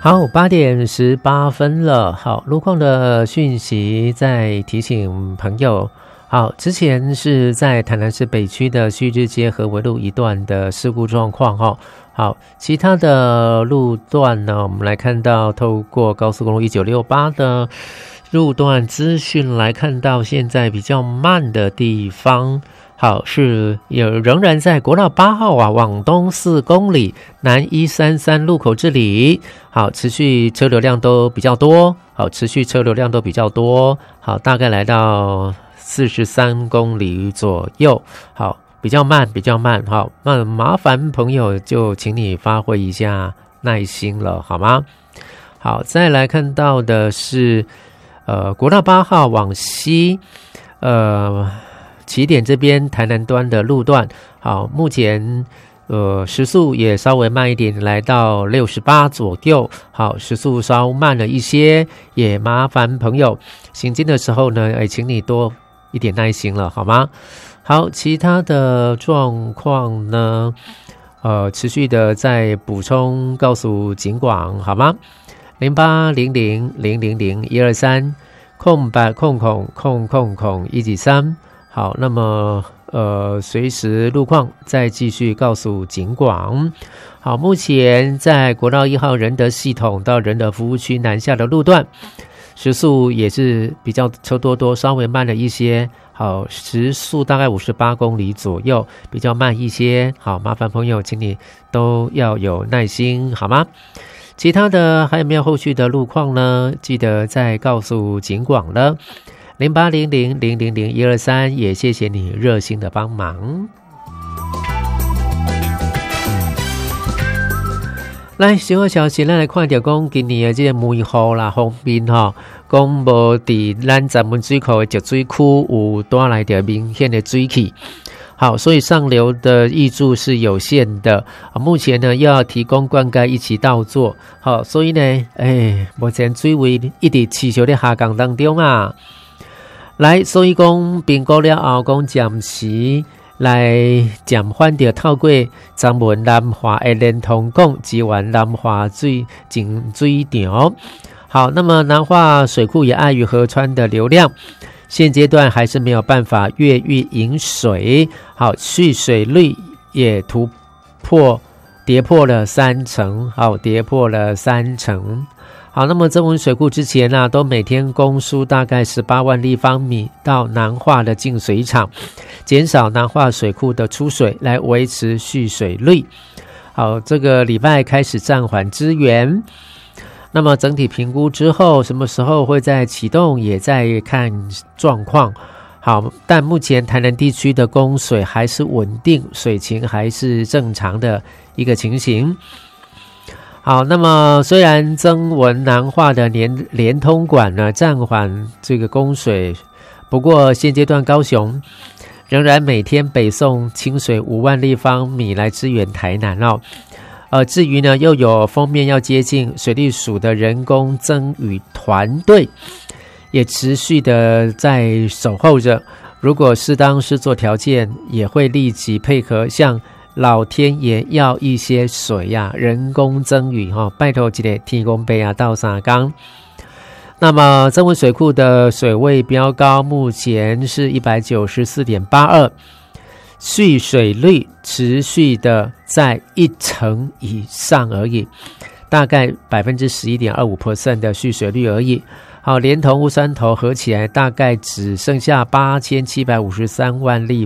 好，8:18了。好，路况的讯息再提醒朋友。好，之前是在台南市北区的旭日街和维路一段的事故状况哈。好，其他的路段呢，我们来看到透过高速公路1968的路段资讯来看到现在比较慢的地方。好，是仍然在国道8号往东4公里，南133路口这里。好，持续车流量都比较多。好，大概来到43公里左右。好，比较慢。好，那麻烦朋友就请你发挥一下耐心了，好吗？好，再来看到的是国道8号往西，起点这边台南端的路段，好，目前时速也稍微慢一点，来到68左右。好，时速稍慢了一些，也麻烦朋友行进的时候呢，请你多一点耐心了，好吗？好，其他的状况呢，持续的在补充告诉警广，好吗？0800000123空800000193。好，那么随时路况再继续告诉警广。好，目前在国道1号仁德系统到仁德服务区南下的路段，时速也是比较车多，稍微慢了一些。好，时速大概58公里左右，比较慢一些。好，麻烦朋友请你都要有耐心，好吗？其他的还有没有后续的路况呢？记得再告诉警广了。0800000123，也谢谢你热心的帮忙。来，小个消息，咱来看到讲今年的这个梅雨啦方面哈，讲无伫咱闸门水库的集水区有带来的明显的水汽。好，所以上流的挹注是有限的。目前呢又要提供灌溉一起倒做。好，所以呢，目前水位一直持续在下降当中啊。来，所以讲评估了后，讲暂时来暂缓着透过闸门南华的连通管支援南华净水场。好，那么南华水库也碍于河川的流量，现阶段还是没有办法越狱引水。好，蓄水率也跌破了30%。好，跌破了30%。好，那么曾文水库之前都每天供输大概18万立方米到南化的净水厂，减少南化水库的出水，来维持蓄水率。好，这个礼拜开始暂缓支援。那么整体评估之后，什么时候会再启动，也在看状况。好，但目前台南地区的供水还是稳定，水情还是正常的一个情形。好，那么虽然曾文南化的连通管呢暂缓这个供水，不过现阶段高雄仍然每天北送清水5万立方米来支援台南哦。至于呢，又有封面要接近水利署的人工增雨团队，也持续的在守候着。如果适当施作条件，也会立即配合向老天爷要一些水人工增雨拜托这个天公伯到3天。那么曾文水库的水位标高目前是 194.82， 蓄水率持续的在1成以上而已，大概 11.25% 的蓄水率而已。好，连同乌山头合起来大概只剩下8753万立